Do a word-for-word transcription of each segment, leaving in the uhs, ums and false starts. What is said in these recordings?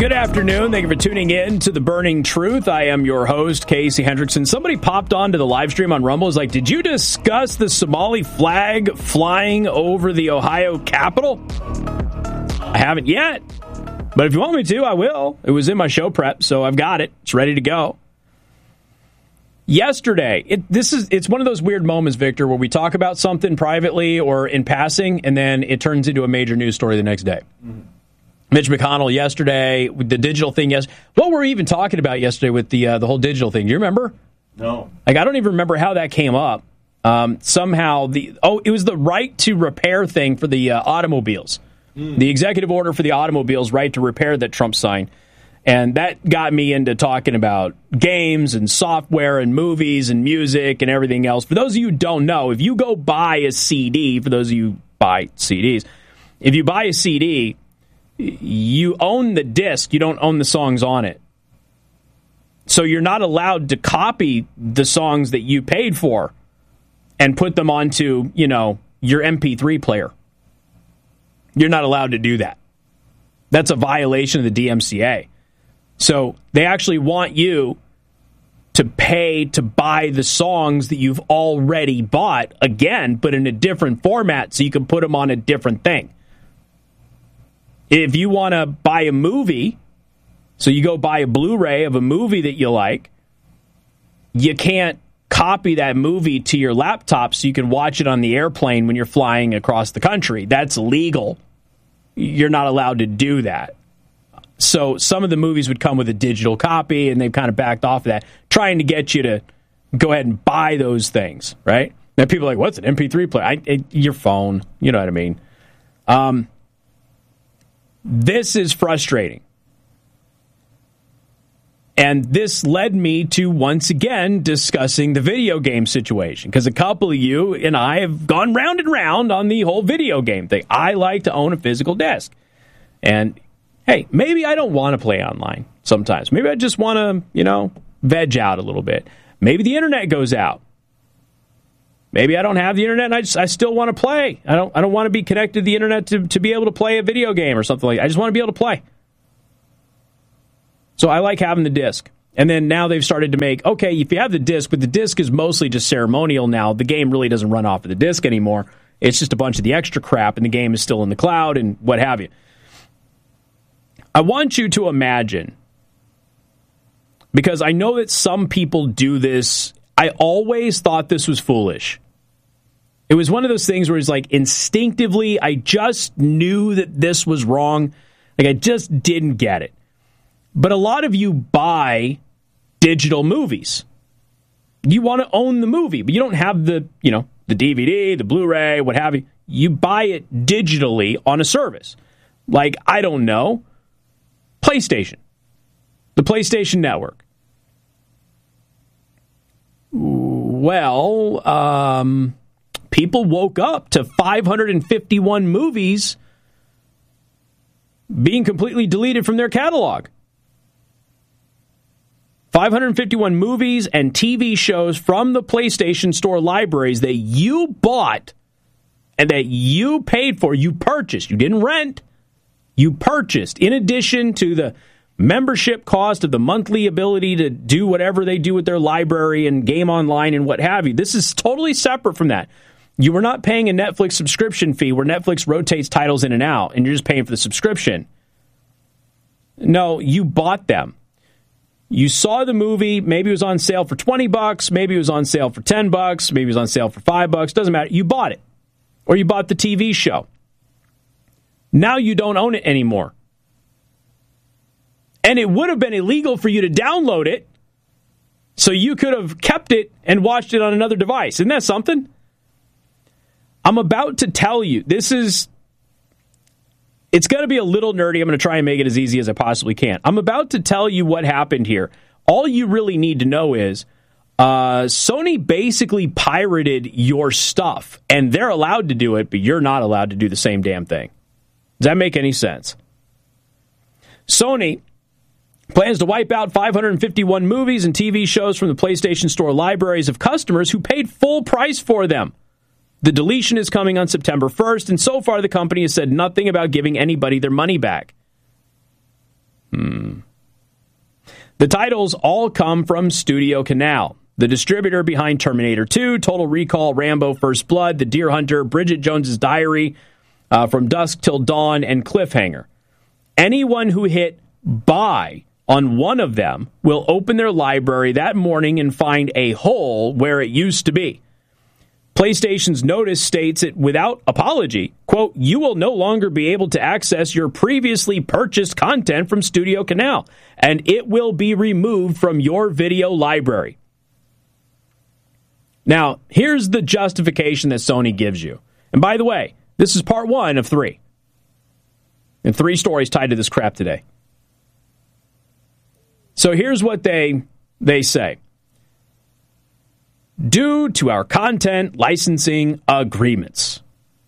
Good afternoon. Thank you for tuning in to The Burning Truth. I am your host, Casey Hendrickson. Somebody popped onto the live stream on Rumble. Is like, did you discuss the Somali flag flying over the Ohio Capitol? I haven't yet, but if you want me to, I will. It was in my show prep, so I've got it. It's ready to go. Yesterday, it, this is it's one of those weird moments, Victor, where we talk about something privately or in passing, and then it turns into a major news story the next day. Mm-hmm. Mitch McConnell yesterday, the digital thing. Yes, what were we even talking about yesterday with the uh, the whole digital thing? Do you remember? No. Like, I don't even remember how that came up. Um, somehow the oh, it was the right to repair thing for the uh, automobiles, mm. the executive order for the automobiles, right to repair that Trump signed, and that got me into talking about games and software and movies and music and everything else. For those of you who don't know, if you go buy a C D, for those of you who buy C Ds, if you buy a C D, you own the disc, you don't own the songs on it. So you're not allowed to copy the songs that you paid for and put them onto, you know, your M P three player. You're not allowed to do that. That's a violation of the D M C A. So they actually want you to pay to buy the songs that you've already bought again, but in a different format so you can put them on a different thing. If you want to buy a movie, so you go buy a Blu-ray of a movie that you like, you can't copy that movie to your laptop so you can watch it on the airplane when you're flying across the country. That's illegal. You're not allowed to do that. So some of the movies would come with a digital copy, and they've kind of backed off of that, trying to get you to go ahead and buy those things, right? Now people are like, what's an M P three player? I, it, your phone, you know what I mean? Um... This is frustrating. And this led me to once again discussing the video game situation, because a couple of you and I have gone round and round on the whole video game thing. I like to own a physical disc. And hey, maybe I don't want to play online sometimes. Maybe I just want to, you know, veg out a little bit. Maybe the internet goes out. Maybe I don't have the internet and I just I still want to play. I don't I don't want to be connected to the internet to, to be able to play a video game or something like that. I just want to be able to play. So I like having the disc. And then now they've started to make, okay, if you have the disc, but the disc is mostly just ceremonial now. The game really doesn't run off of the disc anymore. It's just a bunch of the extra crap, and the game is still in the cloud and what have you. I want you to imagine, because I know that some people do this. I always thought this was foolish. It was one of those things where it's like instinctively, I just knew that this was wrong. Like I just didn't get it. But a lot of you buy digital movies. You want to own the movie, but you don't have the, you know, the D V D, the Blu-ray, what have you. You buy it digitally on a service. Like, I don't know, PlayStation, the PlayStation Network. Well, um, people woke up to five hundred fifty-one movies being completely deleted from their catalog. five hundred fifty-one movies and T V shows from the PlayStation Store libraries that you bought and that you paid for, you purchased. You didn't rent. You purchased, in addition to the membership cost of the monthly ability to do whatever they do with their library and game online and what have you. This is totally separate from that. You were not paying a Netflix subscription fee where Netflix rotates titles in and out and you're just paying for the subscription. No, you bought them. You saw the movie, maybe it was on sale for twenty bucks, maybe it was on sale for ten bucks, maybe it was on sale for five bucks, doesn't matter. You bought it. Or you bought the T V show. Now you don't own it anymore. And it would have been illegal for you to download it, so you could have kept it and watched it on another device. Isn't that something? I'm about to tell you, this is, it's going to be a little nerdy. I'm going to try and make it as easy as I possibly can. I'm about to tell you what happened here. All you really need to know is uh, Sony basically pirated your stuff, and they're allowed to do it, but you're not allowed to do the same damn thing. Does that make any sense? Sony plans to wipe out five hundred fifty-one movies and T V shows from the PlayStation Store libraries of customers who paid full price for them. The deletion is coming on September first, and so far the company has said nothing about giving anybody their money back. Hmm. The titles all come from Studio Canal, the distributor behind Terminator two, Total Recall, Rambo: First Blood, The Deer Hunter, Bridget Jones's Diary, uh, From Dusk Till Dawn, and Cliffhanger. Anyone who hit buy on one of them will open their library that morning and find a hole where it used to be. PlayStation's notice states it without apology, quote, "You will no longer be able to access your previously purchased content from Studio Canal, and it will be removed from your video library." Now, here's the justification that Sony gives you. And by the way, this is part one of three. And three stories tied to this crap today. So here's what they they say. Due to our content licensing agreements.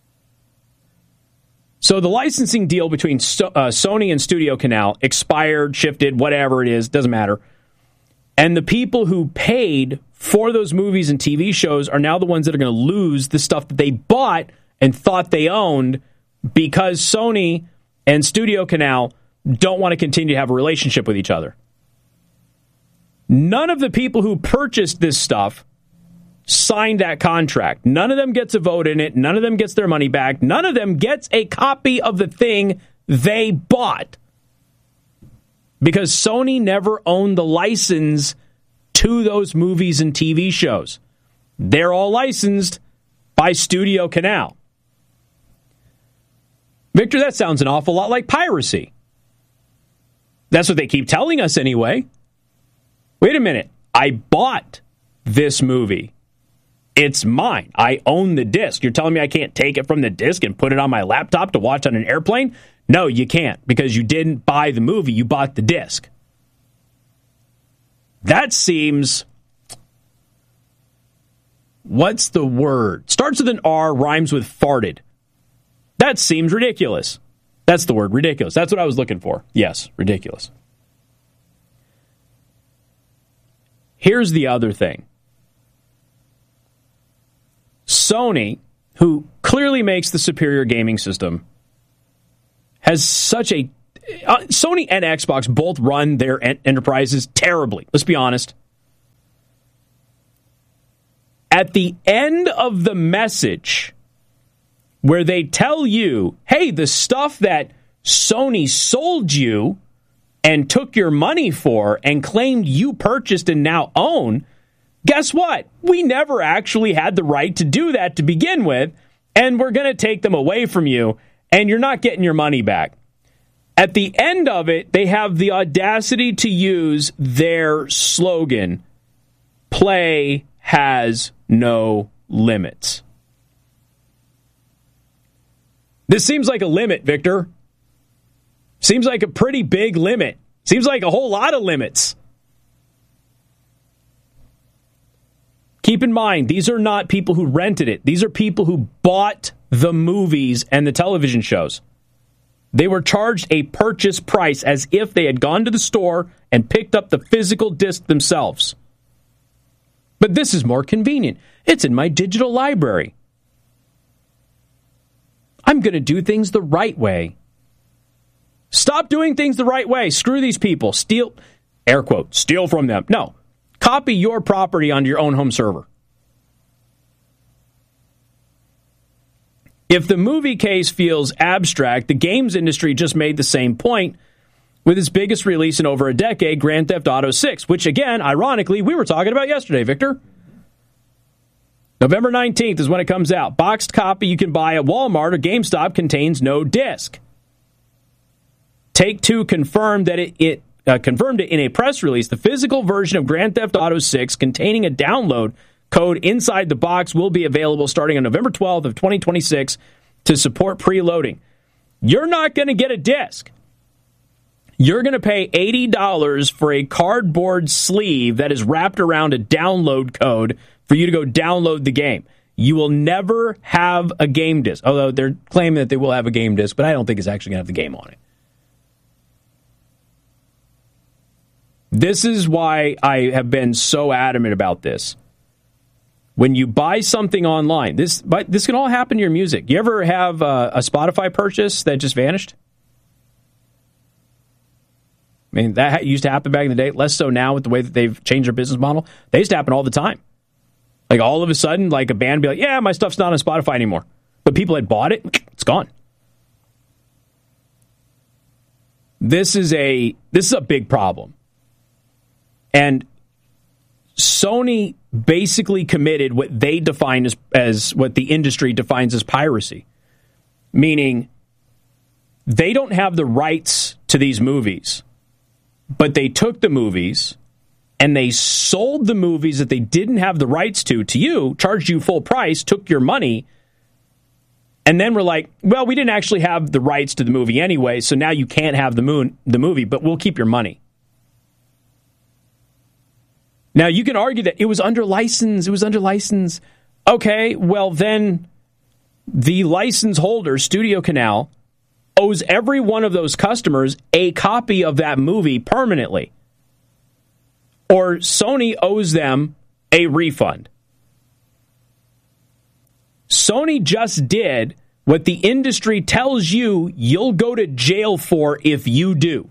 So the licensing deal between so, uh, Sony and Studio Canal expired, shifted, whatever it is, doesn't matter. And the people who paid for those movies and T V shows are now the ones that are going to lose the stuff that they bought and thought they owned because Sony and Studio Canal don't want to continue to have a relationship with each other. None of the people who purchased this stuff signed that contract. None of them gets a vote in it. None of them gets their money back. None of them gets a copy of the thing they bought. Because Sony never owned the license to those movies and T V shows. They're all licensed by Studio Canal. Victor, that sounds an awful lot like piracy. That's what they keep telling us anyway. Wait a minute. I bought this movie. It's mine. I own the disc. You're telling me I can't take it from the disc and put it on my laptop to watch on an airplane? No, you can't, because you didn't buy the movie. You bought the disc. That seems... What's the word? Starts with an R, rhymes with farted. That seems ridiculous. That's the word, ridiculous. That's what I was looking for. Yes, ridiculous. Here's the other thing. Sony, who clearly makes the superior gaming system, has such a... Uh, Sony and Xbox both run their en- enterprises terribly. Let's be honest. At the end of the message, where they tell you, hey, the stuff that Sony sold you and took your money for and claimed you purchased and now own, guess what? We never actually had the right to do that to begin with, and we're going to take them away from you, and you're not getting your money back. At the end of it, they have the audacity to use their slogan, play has no limits. This seems like a limit, Victor. Seems like a pretty big limit. Seems like a whole lot of limits. Keep in mind, these are not people who rented it. These are people who bought the movies and the television shows. They were charged a purchase price as if they had gone to the store and picked up the physical disc themselves. But this is more convenient. It's in my digital library. I'm going to do things the right way. Stop doing things the right way. Screw these people. Steal, air quote, steal from them. No. Copy your property onto your own home server. If the movie case feels abstract, the games industry just made the same point with its biggest release in over a decade, Grand Theft Auto six, which, again, ironically, we were talking about yesterday, Victor. November nineteenth is when it comes out. Boxed copy you can buy at Walmart or GameStop contains no disc. Take-Two confirmed that it, it uh, confirmed it in a press release. The physical version of Grand Theft Auto six containing a download code inside the box will be available starting on November twelfth of twenty twenty-six to support preloading. You're not going to get a disc. You're going to pay eighty dollars for a cardboard sleeve that is wrapped around a download code for you to go download the game. You will never have a game disc, although they're claiming that they will have a game disc, but I don't think it's actually going to have the game on it. This is why I have been so adamant about this. When you buy something online, this but this can all happen to your music. You ever have a, a Spotify purchase that just vanished? I mean, that used to happen back in the day. Less so now with the way that they've changed their business model. They used to happen all the time. Like all of a sudden, like a band be like, yeah, my stuff's not on Spotify anymore. But people had bought it, it's gone. This is a this is a big problem. And Sony basically committed what they define as, as what the industry defines as piracy. Meaning they don't have the rights to these movies, but they took the movies and they sold the movies that they didn't have the rights to, to you, charged you full price, took your money, and then were like, well, we didn't actually have the rights to the movie anyway, so now you can't have the moon, the movie, but we'll keep your money. Now, you can argue that it was under license, it was under license. Okay, well then the license holder, Studio Canal, owes every one of those customers a copy of that movie permanently. Or Sony owes them a refund. Sony just did what the industry tells you you'll go to jail for if you do.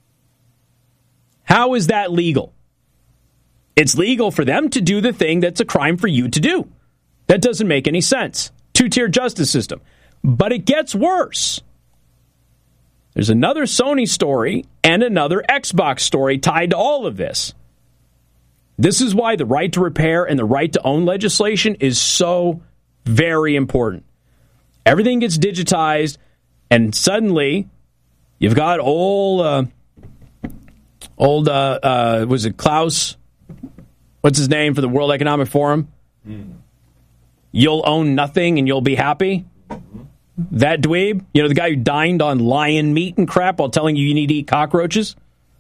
How is that legal? It's legal for them to do the thing that's a crime for you to do. That doesn't make any sense. Two-tier justice system. But it gets worse. There's another Sony story and another Xbox story tied to all of this. This is why the right to repair and the right to own legislation is so very important. Everything gets digitized, and suddenly you've got old, uh, old, uh, uh, was it Klaus? What's his name for the World Economic Forum? Mm. You'll own nothing and you'll be happy. Mm-hmm. That dweeb, you know, the guy who dined on lion meat and crap while telling you you need to eat cockroaches.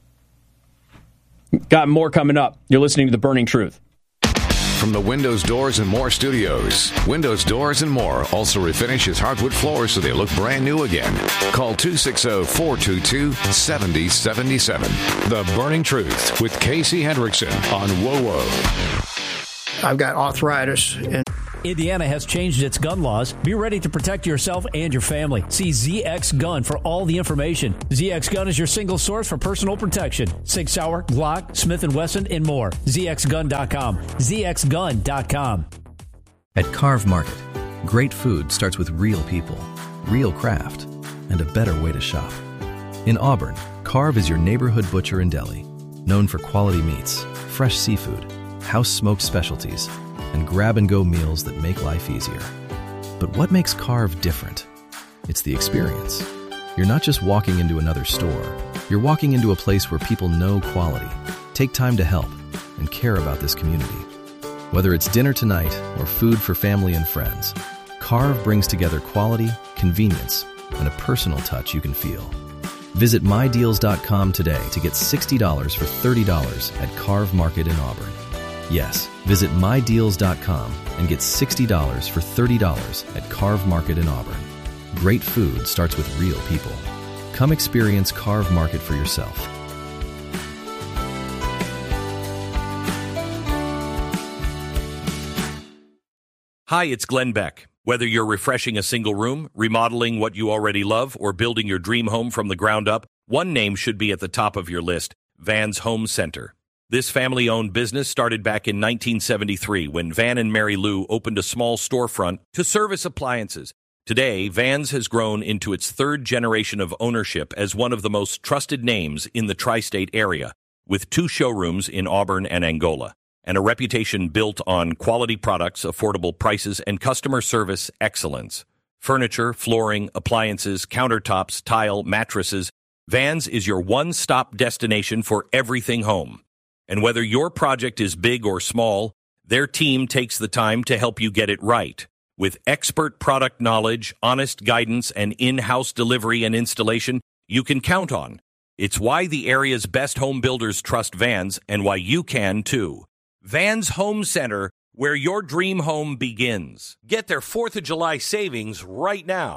Got more coming up. You're listening to The Burning Truth. From the Windows Doors and More Studios, Windows Doors and More also refinishes hardwood floors so they look brand new again. Call two six zero, four two two, seven zero seven seven. The Burning Truth with Casey Hendrickson on W O W O. I've got arthritis. And Indiana has changed its gun laws. Be ready to protect yourself and your family. See Z X Gun for all the information. Z X Gun is your single source for personal protection. Sig Sauer, Glock, Smith and Wesson, and more. Z X gun dot com. Z X gun dot com. At Carve Market, great food starts with real people, real craft, and a better way to shop. In Auburn, Carve is your neighborhood butcher and deli, known for quality meats, fresh seafood, house-smoked specialties, and grab-and-go meals that make life easier. But what makes Carve different? It's the experience. You're not just walking into another store. You're walking into a place where people know quality, take time to help, and care about this community. Whether it's dinner tonight or food for family and friends, Carve brings together quality, convenience, and a personal touch you can feel. Visit my deals dot com today to get sixty dollars for thirty dollars at Carve Market in Auburn. Yes, visit my deals dot com and get sixty dollars for thirty dollars at Carve Market in Auburn. Great food starts with real people. Come experience Carve Market for yourself. Hi, it's Glenn Beck. Whether you're refreshing a single room, remodeling what you already love, or building your dream home from the ground up, one name should be at the top of your list: Van's Home Center. This family-owned business started back in nineteen seventy-three when Van and Mary Lou opened a small storefront to service appliances. Today, Van's has grown into its third generation of ownership as one of the most trusted names in the tri-state area, with two showrooms in Auburn and Angola, and a reputation built on quality products, affordable prices, and customer service excellence. Furniture, flooring, appliances, countertops, tile, mattresses, Van's is your one-stop destination for everything home. And whether your project is big or small, their team takes the time to help you get it right. With expert product knowledge, honest guidance, and in-house delivery and installation you can count on. It's why the area's best home builders trust Van's, and why you can too. Van's Home Center, where your dream home begins. Get their fourth of July savings right now.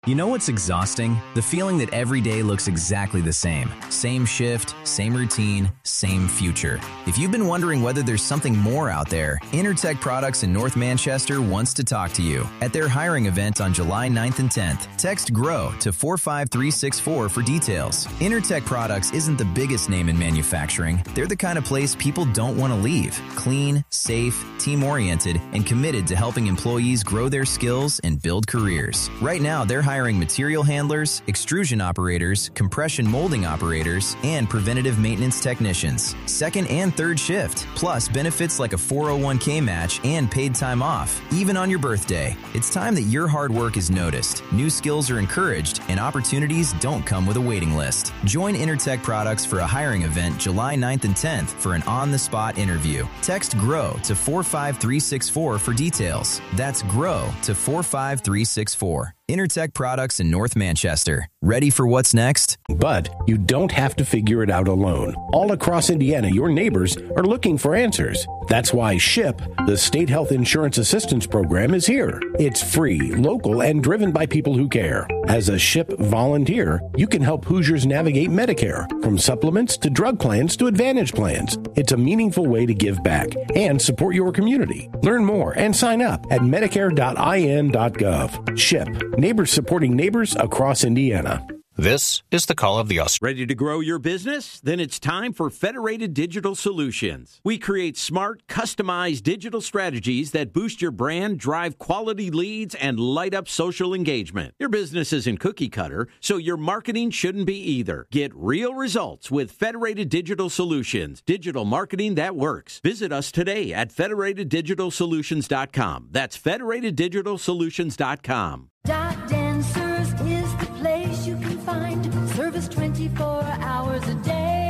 You know what's exhausting? The feeling that every day looks exactly the same. Same shift, same routine, same future. If you've been wondering whether there's something more out there, Intertech Products in North Manchester wants to talk to you. At their hiring event on July ninth and tenth, text GROW to four five three six four for details. Intertech Products isn't the biggest name in manufacturing. They're the kind of place people don't want to leave. Clean, safe, team-oriented, and committed to helping employees grow their skills and build careers. Right now, they're hiring hiring material handlers, extrusion operators, compression molding operators, and preventative maintenance technicians. Second and third shift, plus benefits like a four oh one k match and paid time off, even on your birthday. It's time that your hard work is noticed, new skills are encouraged, and opportunities don't come with a waiting list. Join Intertech Products for a hiring event July ninth and tenth for an on-the-spot interview. Text GROW to four five three six four for details. That's GROW to four five three six four. Intertech Products in North Manchester. Ready for what's next? But you don't have to figure it out alone. All across Indiana, your neighbors are looking for answers. That's why SHIP, the State Health Insurance Assistance Program, is here. It's free, local, and driven by people who care. As a SHIP volunteer, you can help Hoosiers navigate Medicare, from supplements to drug plans to Advantage plans. It's a meaningful way to give back and support your community. Learn more and sign up at medicare dot I N dot gov. SHIP, neighbors supporting neighbors across Indiana. This is the call of the Australian. Ready to grow your business? Then it's time for Federated Digital Solutions. We create smart, customized digital strategies that boost your brand, drive quality leads, and light up social engagement. Your business isn't cookie cutter, so your marketing shouldn't be either. Get real results with Federated Digital Solutions, digital marketing that works. Visit us today at federated digital solutions dot com. That's federated digital solutions dot com. Doc Dancers is the place you can find service twenty-four hours a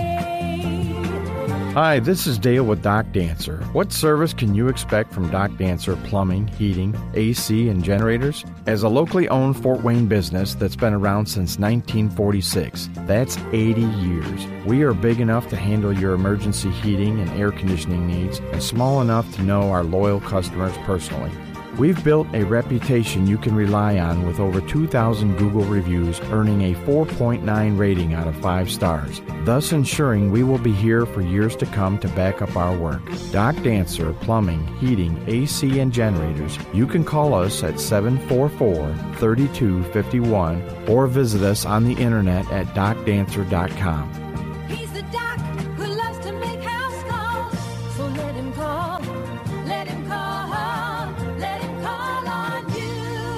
day. Hi, this is Dale with Doc Dancer. What service can you expect from Doc Dancer Plumbing, Heating, A C, and Generators? As a locally owned Fort Wayne business that's been around since nineteen forty-six, that's eighty years. We are big enough to handle your emergency heating and air conditioning needs, and small enough to know our loyal customers personally. We've built a reputation you can rely on with over two thousand Google reviews, earning a four point nine rating out of five stars, thus ensuring we will be here for years to come to back up our work. Doc Dancer Plumbing, Heating, A C, and Generators. You can call us at seven four four, three two five one or visit us on the internet at doc dancer dot com. He's the doc who loves to make house calls, so let him call, let him call, let him call on you.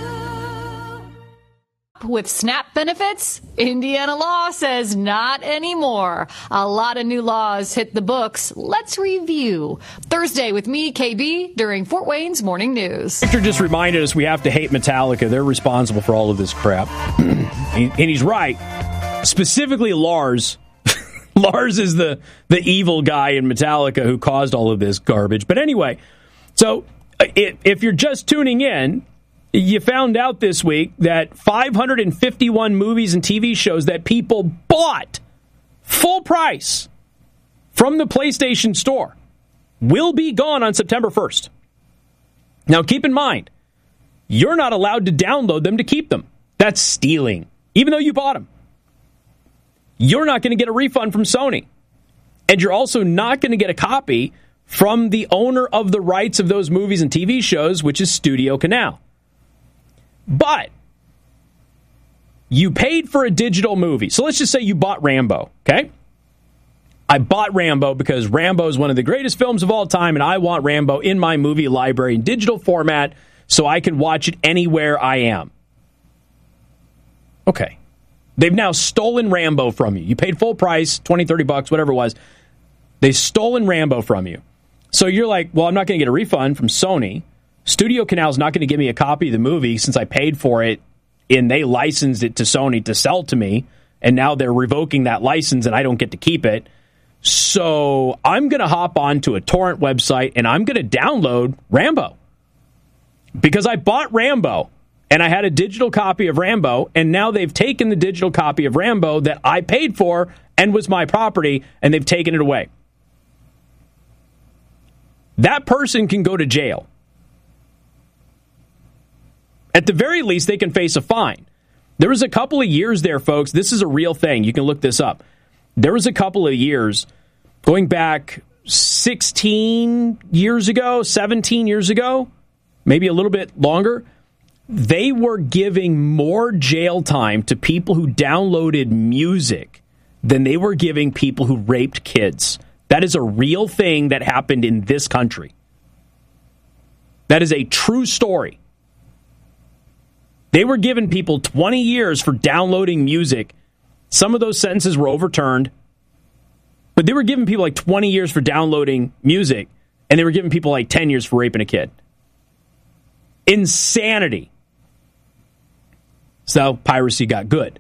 With SNAP benefits, Indiana law says not anymore. A lot of new laws hit the books. Let's review. Thursday with me, K B, during Fort Wayne's Morning News. Victor just reminded us we have to hate Metallica. They're responsible for all of this crap. And he's right. Specifically Lars. Lars is the, the evil guy in Metallica who caused all of this garbage. But anyway, so if you're just tuning in, you found out this week that five hundred fifty-one movies and T V shows that people bought full price from the PlayStation Store will be gone on September first. Now, keep in mind, you're not allowed to download them to keep them. That's stealing, even though you bought them. You're not going to get a refund from Sony. And you're also not going to get a copy from the owner of the rights of those movies and T V shows, which is Studio Canal. But you paid for a digital movie. So let's just say you bought Rambo, okay? I bought Rambo because Rambo is one of the greatest films of all time, and I want Rambo in my movie library in digital format so I can watch it anywhere I am. Okay. They've now stolen Rambo from you. You paid full price, twenty, thirty bucks, whatever it was. They've stolen Rambo from you. So you're like, well, I'm not going to get a refund from Sony. Studio Canal's not going to give me a copy of the movie since I paid for it and they licensed it to Sony to sell to me, and now they're revoking that license and I don't get to keep it. So I'm going to hop onto a torrent website and I'm going to download Rambo. Because I bought Rambo and I had a digital copy of Rambo, and now they've taken the digital copy of Rambo that I paid for and was my property, and they've taken it away. That person can go to jail. At the very least, they can face a fine. There was a couple of years there, folks. This is a real thing. You can look this up. There was a couple of years going back sixteen years ago, seventeen years ago, maybe a little bit longer. They were giving more jail time to people who downloaded music than they were giving people who raped kids. That is a real thing that happened in this country. That is a true story. They were giving people twenty years for downloading music. Some of those sentences were overturned. But they were giving people like twenty years for downloading music, and they were giving people like ten years for raping a kid. Insanity. So piracy got good.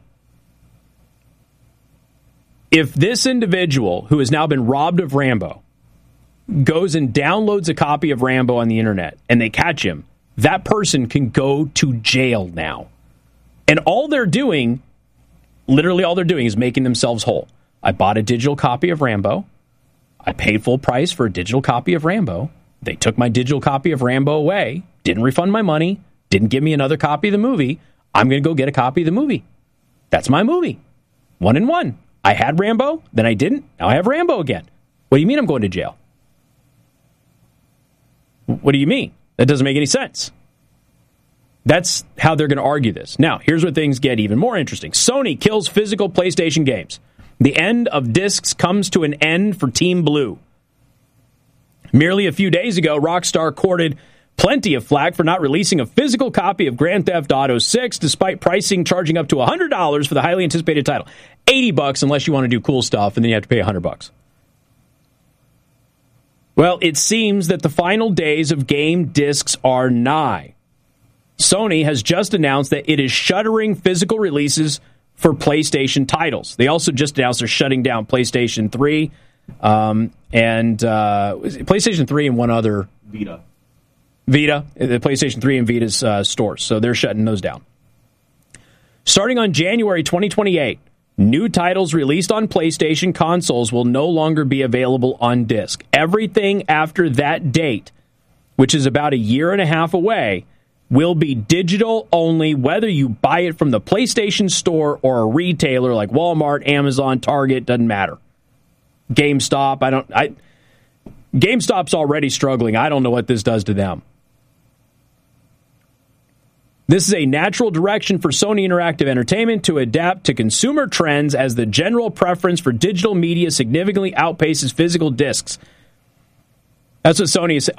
If this individual who has now been robbed of Rambo goes and downloads a copy of Rambo on the internet and they catch him, that person can go to jail now. And all they're doing, literally all they're doing is making themselves whole. I bought a digital copy of Rambo. I paid full price for a digital copy of Rambo. They took my digital copy of Rambo away, didn't refund my money, didn't give me another copy of the movie. I'm going to go get a copy of the movie. That's my movie. One and one. I had Rambo, then I didn't. Now I have Rambo again. What do you mean I'm going to jail? What do you mean? That doesn't make any sense. That's how they're going to argue this. Now, here's where things get even more interesting. Sony kills physical PlayStation games. The end of discs comes to an end for Team Blue. Merely a few days ago, Rockstar courted plenty of flack for not releasing a physical copy of Grand Theft Auto six, despite pricing charging up to one hundred dollars for the highly anticipated title. eighty bucks unless you want to do cool stuff, and then you have to pay one hundred bucks. Well, it seems that the final days of game discs are nigh. Sony has just announced that it is shuttering physical releases for PlayStation titles. They also just announced they're shutting down PlayStation three um, and uh, PlayStation three and one other Vita. Vita, the PlayStation three and Vita's uh, stores. So they're shutting those down. Starting on January twenty twenty-eight, new titles released on PlayStation consoles will no longer be available on disc. Everything after that date, which is about a year and a half away, will be digital only, whether you buy it from the PlayStation Store or a retailer like Walmart, Amazon, Target, doesn't matter. GameStop, I don't I GameStop's already struggling. I don't know what this does to them. This is a natural direction for Sony Interactive Entertainment to adapt to consumer trends as the general preference for digital media significantly outpaces physical discs. That's what Sony is saying.